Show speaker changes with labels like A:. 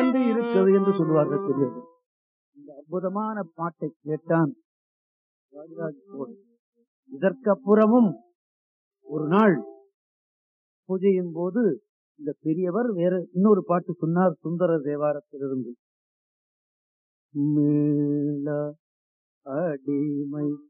A: எங்கே இருக்கிறது என்று சொல்லுவார்கள் பெரியவர்கள். இந்த அற்புதமான பாட்டை கேட்டான் ராஜராஜ சோழன். இதற்கப்புறமும் ஒரு நாள் பூஜையின் போது இந்த பெரியவர் வேற இன்னொரு பாட்டு சொன்னார் சுந்தர தேவாரத்திலிருந்து. மீள அடிமை